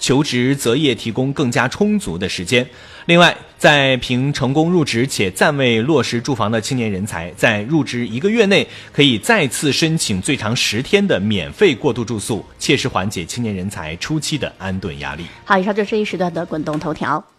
求职择业提供更加充足的时间。另外，在凭成功入职且暂未落实住房的青年人才，在入职1个月内可以再次申请最长10天的免费过渡住宿，切实缓解青年人才初期的安顿压力。 好，以上就是一时段的滚动头条。